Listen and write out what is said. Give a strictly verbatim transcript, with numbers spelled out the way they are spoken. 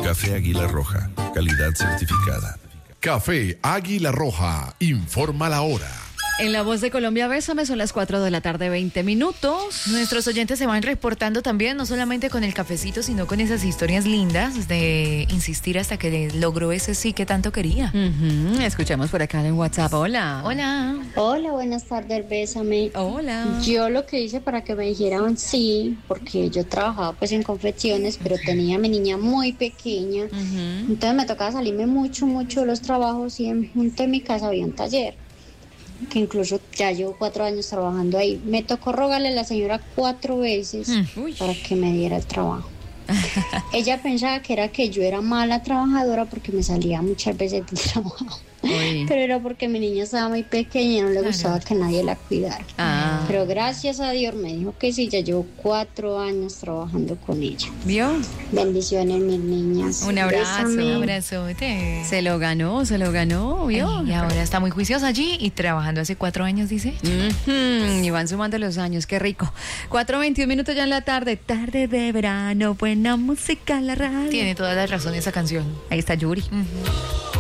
Café Águila Roja, calidad certificada. Café Águila Roja, informa la hora. En La Voz de Colombia, Bésame, son las cuatro de la tarde, veinte minutos. Nuestros oyentes se van reportando también, no solamente con el cafecito, sino con esas historias lindas de insistir hasta que logró ese sí que tanto quería. Uh-huh. Escuchamos por acá en WhatsApp. Hola. Hola. Hola, buenas tardes, Bésame. Hola. Yo lo que hice para que me dijeran sí, porque yo trabajaba pues en confecciones, pero tenía a mi niña muy pequeña. Uh-huh. Entonces me tocaba salirme mucho, mucho de los trabajos y en, junto a mi casa había un taller, que incluso ya llevo cuatro años trabajando ahí. Me tocó rogarle a la señora cuatro veces mm. para que me diera el trabajo. Ella pensaba que era que yo era mala trabajadora porque me salía muchas veces del trabajo. Uy. Pero era porque mi niña estaba muy pequeña y no le claro. gustaba que nadie la cuidara. Ah. Pero gracias a Dios me dijo que sí, ya llevo cuatro años trabajando con ella. ¿Vio? Bendiciones, mis niñas. Un abrazo, Bésame. un abrazote. Se lo ganó, se lo ganó, ¿vio? Y ahora está muy juiciosa allí y trabajando hace cuatro años, dice. Mm-hmm. Y van sumando los años, qué rico. cuatro veintiún minutos ya en la tarde, tarde de verano, buena música en la radio. Tiene toda la razón esa canción. Ahí está Yuri. Uh-huh.